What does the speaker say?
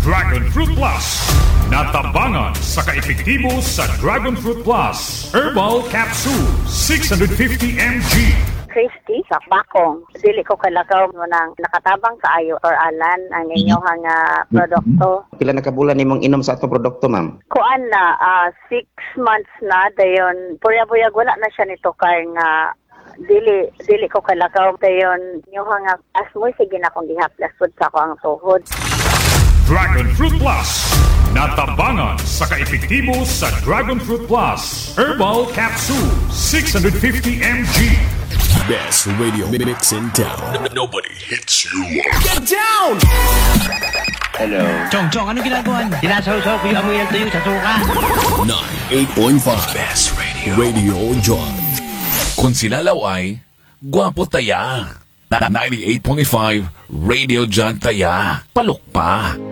Dragon Fruit Plus. Natabangan sa kaepektibo sa Dragon Fruit Plus. Herbal Capsule, 650 mg. Christy sa bakong. Dili ko kalakaw mo nang nakatabang kaayo or alan ang inyong produkto. Pila na kabulan nimong inom sa atong produkto, ma'am? Kuan na 6 months na dayon. Purya-purya wala na siya nito kay nga dili ko kalakaw dayon inyong asmoy sige na kong gihaplas pud sa ko ang tuhod. Dragon Fruit Plus. Natabangan sa kaepektibo sa Dragon Fruit Plus. Herbal Capsule, 650 mg. Best radio mix in town. Nobody hits you. Get down! Hello. Chong, ano ginagawa niyo? Sinasaw-saw ko yung amoy ng tuyo sa suka. 98.5 Best Radio. Radio John. Kung silalaw ay, gwapo taya. 98.5 Radio John taya. Palok pa.